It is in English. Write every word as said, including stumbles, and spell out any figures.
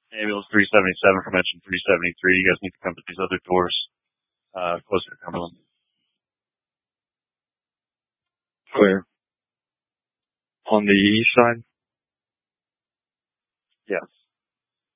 Ambulance three seventy-seven from engine three seventy-three. You guys need to come to these other doors, uh, closer to Cumberland. Clear. On the east side? Yes.